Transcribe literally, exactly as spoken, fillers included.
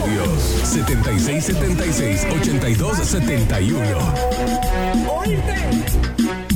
audios. setenta y seis setenta y seis, ochenta y dos setenta y uno. ¿Oíste?